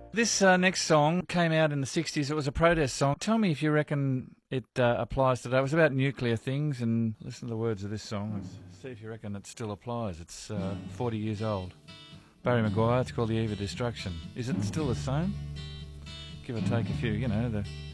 This next song came out in the 60s. It was a protest song. Tell me if you reckon it applies today. It was about nuclear things, and listen to the words of this song and see if you reckon it still applies. It's 40 years old. Barry Maguire, it's called The Eve of Destruction. Is it still the same? Give or take a few, you know, the